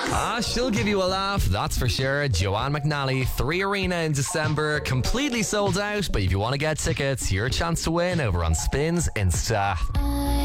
She'll give you a laugh, that's for sure. Joanne McNally, 3 Arena in December, completely sold out, but if you want to get tickets, your chance to win over on Spins Insta.